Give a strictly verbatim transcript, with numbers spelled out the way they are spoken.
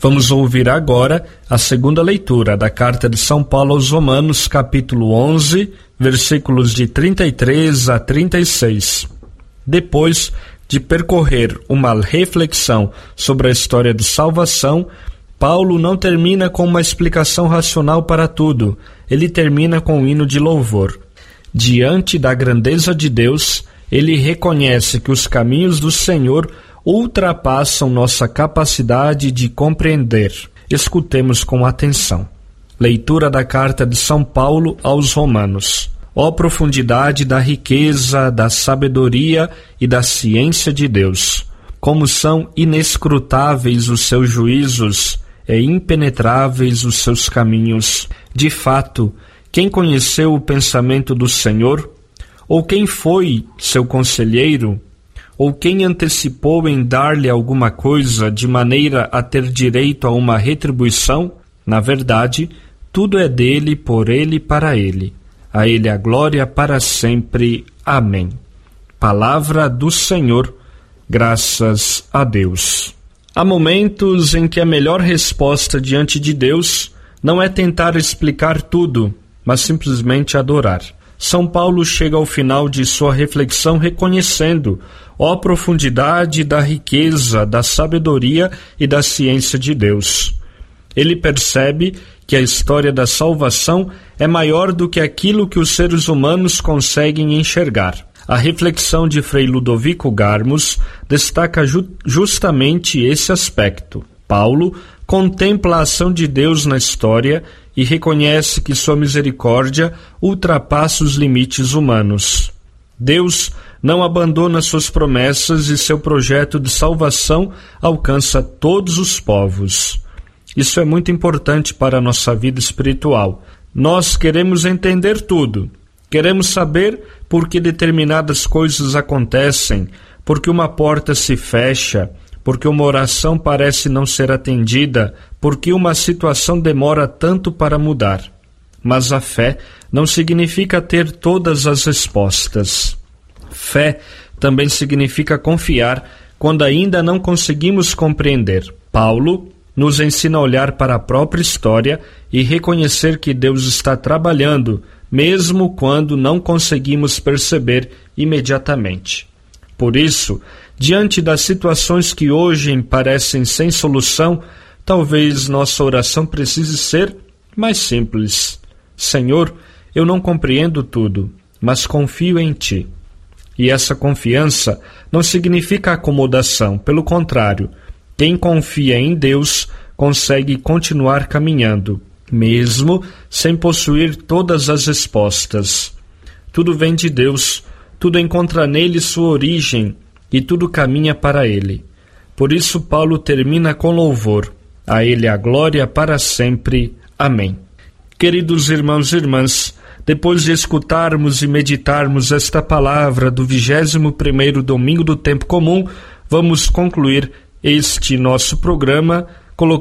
Vamos ouvir agora a segunda leitura da Carta de São Paulo aos Romanos, capítulo onze, versículos de trinta e três a trinta e seis. Depois de percorrer uma reflexão sobre a história de salvação, Paulo não termina com uma explicação racional para tudo, ele termina com um hino de louvor. Diante da grandeza de Deus, ele reconhece que os caminhos do Senhor ultrapassam nossa capacidade de compreender. Escutemos com atenção. Leitura da Carta de São Paulo aos Romanos. Ó profundidade da riqueza, da sabedoria e da ciência de Deus! Como são inescrutáveis os seus juízos e impenetráveis os seus caminhos! De fato, quem conheceu o pensamento do Senhor? Ou quem foi seu conselheiro? Ou quem antecipou em dar-lhe alguma coisa de maneira a ter direito a uma retribuição? Na verdade, tudo é dele, por ele e para ele. A ele a glória para sempre. Amém. Palavra do Senhor, graças a Deus. Há momentos em que a melhor resposta diante de Deus não é tentar explicar tudo, mas simplesmente adorar. São Paulo chega ao final de sua reflexão reconhecendo ó profundidade da riqueza, da sabedoria e da ciência de Deus. Ele percebe que a história da salvação é maior do que aquilo que os seres humanos conseguem enxergar. A reflexão de Frei Ludovico Garmus destaca ju- justamente esse aspecto. Paulo contempla a ação de Deus na história e reconhece que sua misericórdia ultrapassa os limites humanos. Deus não abandona suas promessas e seu projeto de salvação alcança todos os povos. Isso é muito importante para a nossa vida espiritual. Nós queremos entender tudo. Queremos saber por que determinadas coisas acontecem, por que uma porta se fecha, porque uma oração parece não ser atendida, porque uma situação demora tanto para mudar. Mas a fé não significa ter todas as respostas. Fé também significa confiar quando ainda não conseguimos compreender. Paulo nos ensina a olhar para a própria história e reconhecer que Deus está trabalhando, mesmo quando não conseguimos perceber imediatamente. Por isso, diante das situações que hoje parecem sem solução, talvez nossa oração precise ser mais simples. Senhor, eu não compreendo tudo, mas confio em Ti. E essa confiança não significa acomodação, pelo contrário, quem confia em Deus consegue continuar caminhando, mesmo sem possuir todas as respostas. Tudo vem de Deus, tudo encontra nele sua origem e tudo caminha para ele. Por isso Paulo termina com louvor. A ele a glória para sempre. Amém. Queridos irmãos e irmãs, depois de escutarmos e meditarmos esta palavra do vigésimo primeiro domingo do tempo comum, vamos concluir este nosso programa